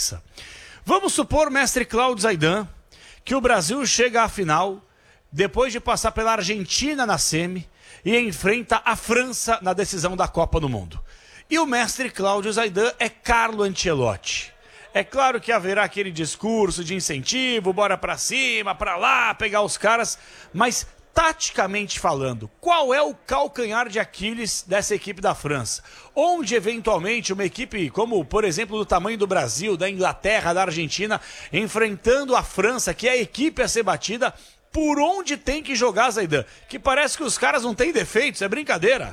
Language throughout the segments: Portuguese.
França. Vamos supor, mestre Cláudio Zaidan, que o Brasil chega à final, depois de passar pela Argentina na semi, e enfrenta a França na decisão da Copa do Mundo. E o mestre Cláudio Zaidan é Carlo Ancelotti. É claro que haverá aquele discurso de incentivo, bora pra cima, pra lá, pegar os caras, mas taticamente falando, qual é o calcanhar de Aquiles dessa equipe da França? Onde, eventualmente, uma equipe como, por exemplo, do tamanho do Brasil, da Inglaterra, da Argentina, enfrentando a França, que é a equipe a ser batida, por onde tem que jogar, Zaidan? Que parece que os caras não têm defeitos, é brincadeira.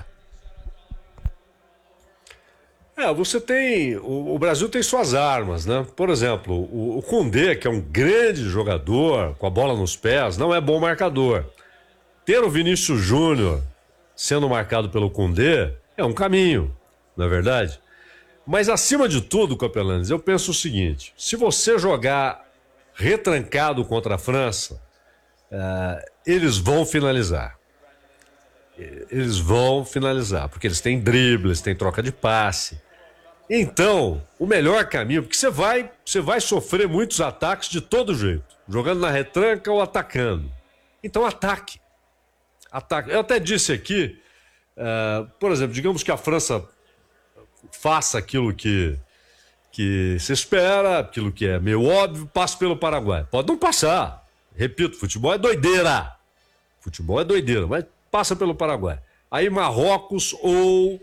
Você tem... O Brasil tem suas armas, né? Por exemplo, o Koundé, que é um grande jogador, com a bola nos pés, não é bom marcador. Ter o Vinícius Júnior sendo marcado pelo Koundé é um caminho, não é verdade? Mas, acima de tudo, Capelanes, eu penso o seguinte: se você jogar retrancado contra a França, eles vão finalizar. Eles vão finalizar, porque eles têm drible, eles têm troca de passe. Então, o melhor caminho, porque você vai sofrer muitos ataques de todo jeito, jogando na retranca ou atacando. Então, ataque. Eu até disse aqui, por exemplo, digamos que a França faça aquilo que se espera, aquilo que é meio óbvio, passe pelo Paraguai. Pode não passar. Repito, futebol é doideira. Futebol é doideira, mas passa pelo Paraguai. Aí Marrocos ou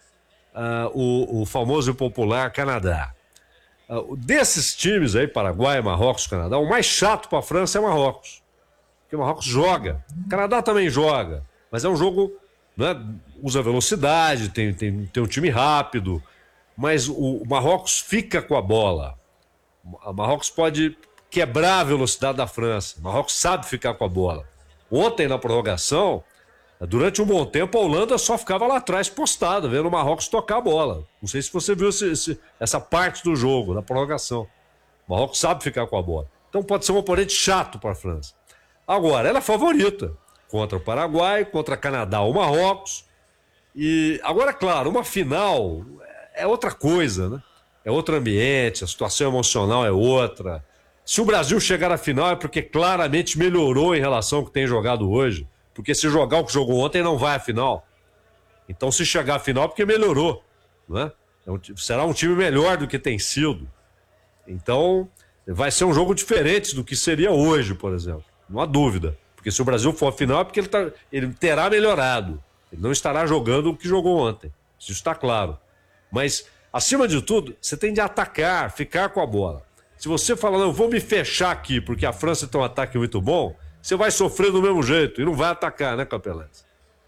o famoso e popular Canadá. Desses times aí, Paraguai, Marrocos, Canadá, o mais chato para a França é Marrocos. Porque o Marrocos joga. O Canadá também joga. Mas é um jogo, né, usa velocidade, tem um time rápido. Mas o Marrocos fica com a bola. O Marrocos pode quebrar a velocidade da França. O Marrocos sabe ficar com a bola. Ontem, na prorrogação, durante um bom tempo, a Holanda só ficava lá atrás postada, vendo o Marrocos tocar a bola. Não sei se você viu essa parte do jogo, na prorrogação. O Marrocos sabe ficar com a bola. Então pode ser um oponente chato para a França. Agora, ela é favorita contra o Paraguai, contra Canadá ou Marrocos. E agora, claro, uma final é outra coisa, né? É outro ambiente, a situação emocional é outra. Se o Brasil chegar à final é porque claramente melhorou em relação ao que tem jogado hoje. Porque se jogar o que jogou ontem, não vai à final. Então, se chegar à final, é porque melhorou, né? Será um time melhor do que tem sido. Então, vai ser um jogo diferente do que seria hoje, por exemplo. Não há dúvida. Porque se o Brasil for à final, é porque ele terá melhorado. Ele não estará jogando o que jogou ontem. Isso está claro. Mas, acima de tudo, você tem de atacar, ficar com a bola. Se você falar, não, eu vou me fechar aqui porque a França tem um ataque muito bom, você vai sofrer do mesmo jeito e não vai atacar, né, Capelanes?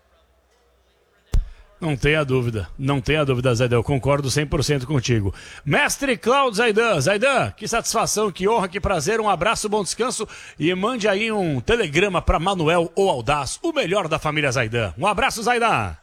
Não tenha dúvida, Zaidan, eu concordo 100% contigo. Mestre Cláudio Zaidan, que satisfação, que honra, que prazer, um abraço, bom descanso e mande aí um telegrama para Manuel ou Audaz, o melhor da família Zaidan. Um abraço, Zaidan.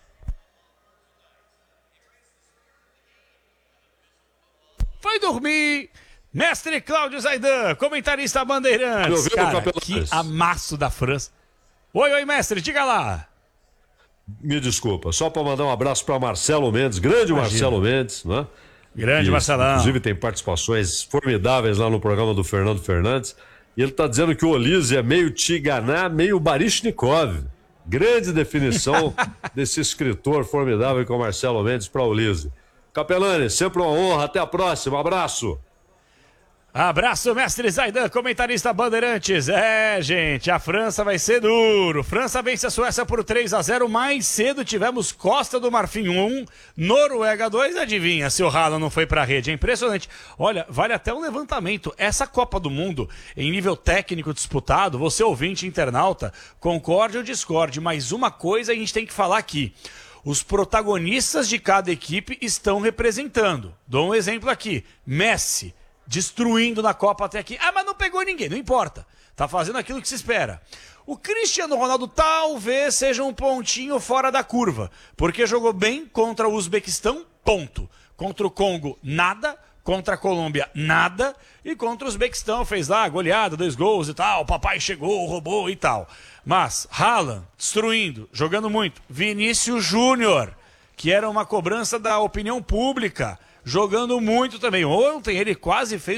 Foi dormir, mestre Cláudio Zaidan, comentarista Bandeirantes. Cara, que amasso da França. Oi, mestre, diga lá. Me desculpa, só para mandar um abraço para Marcelo Mendes, grande Marcelo Mendes, né? Grande Marcelão. Inclusive tem participações formidáveis lá no programa do Fernando Fernandes. E ele está dizendo que o Olise é meio Tiganá, meio Baryshnikov. Grande definição desse escritor formidável que é o Marcelo Mendes para o Olise. Capelani, sempre uma honra, até a próxima, abraço. Abraço, mestre Zaidan, comentarista Bandeirantes. Gente, a França vai ser duro. França vence a Suécia por 3-0. Mais cedo tivemos Costa do Marfim 1, Noruega 2. Adivinha se o Haaland não foi pra rede. É impressionante. Olha, vale até um levantamento. Essa Copa do Mundo, em nível técnico disputado, você ouvinte internauta, concorde ou discorde, mas uma coisa a gente tem que falar aqui. Os protagonistas de cada equipe estão representando. Dou um exemplo aqui. Messi, destruindo na Copa até aqui. Mas não pegou ninguém, não importa. Tá fazendo aquilo que se espera. O Cristiano Ronaldo talvez seja um pontinho fora da curva, porque jogou bem contra o Uzbequistão, ponto. Contra o Congo, nada. Contra a Colômbia, nada. E contra o Uzbequistão, fez lá goleada, 2 gols e tal. Papai chegou, roubou e tal. Mas Haaland, destruindo, jogando muito. Vinícius Júnior, que era uma cobrança da opinião pública, jogando muito também. Ontem ele quase fez